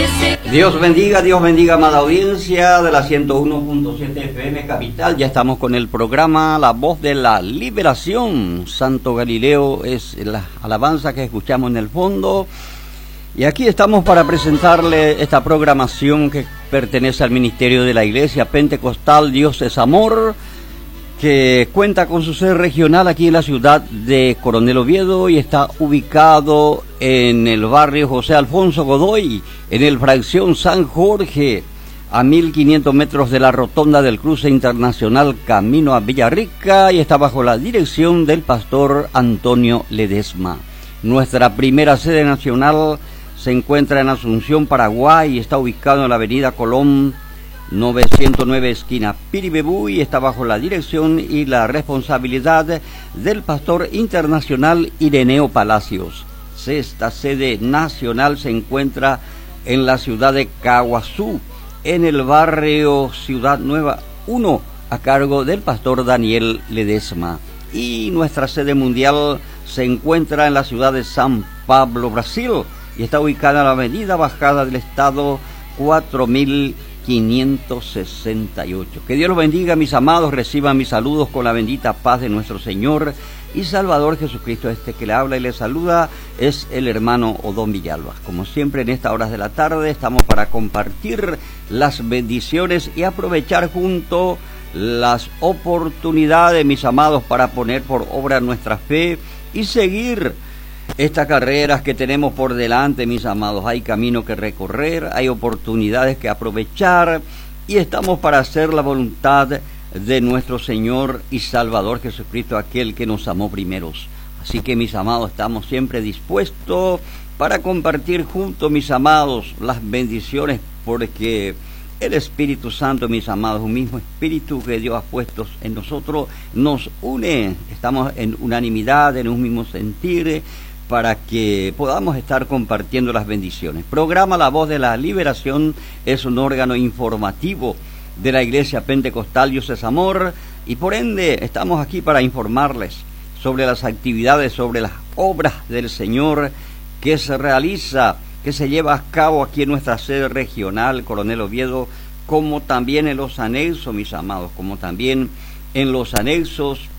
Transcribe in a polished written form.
Dios bendiga, amada audiencia de la 101.7 FM Capital. Ya estamos con el programa La Voz de la Liberación. Santo Galileo es la alabanza que escuchamos en el fondo. Y aquí estamos para presentarle esta programación que pertenece al Ministerio de la Iglesia Pentecostal Dios es Amor, que cuenta con su sede regional aquí en la ciudad de Coronel Oviedo y está ubicado en el barrio José Alfonso Godoy, en el fracción San Jorge, a 1500 metros de la rotonda del cruce internacional camino a Villarrica, y está bajo la dirección del pastor Antonio Ledesma. Nuestra primera sede nacional se encuentra en Asunción, Paraguay, y está ubicado en la avenida Colón 909 esquina Piribebú, y está bajo la dirección y la responsabilidad del pastor internacional Ireneo Palacios. Esta sede nacional se encuentra en la ciudad de Caguazú, en el barrio Ciudad Nueva 1, a cargo del pastor Daniel Ledesma. Y nuestra sede mundial se encuentra en la ciudad de San Pablo, Brasil, y está ubicada en la avenida Bajada del Estado 4568. Que Dios los bendiga, mis amados. Reciban mis saludos con la bendita paz de nuestro Señor y Salvador Jesucristo. Este que le habla y le saluda es el hermano Odón Villalba. Como siempre, en estas horas de la tarde estamos para compartir las bendiciones y aprovechar junto las oportunidades, mis amados, para poner por obra nuestra fe y seguir estas carreras que tenemos por delante, mis amados. Hay camino que recorrer, hay oportunidades que aprovechar, y estamos para hacer la voluntad de nuestro Señor y Salvador Jesucristo, aquel que nos amó primeros. Así que, mis amados, estamos siempre dispuestos para compartir juntos, mis amados, las bendiciones, porque el Espíritu Santo, mis amados, un mismo Espíritu que Dios ha puesto en nosotros, nos une. Estamos en unanimidad, en un mismo sentir, para que podamos estar compartiendo las bendiciones. Programa La Voz de la Liberación es un órgano informativo de la Iglesia Pentecostal Dios es Amor, y por ende estamos aquí para informarles sobre las actividades, sobre las obras del Señor que se realiza, que se lleva a cabo aquí en nuestra sede regional, Coronel Oviedo, como también en los anexos, mis amados, como también en los anexos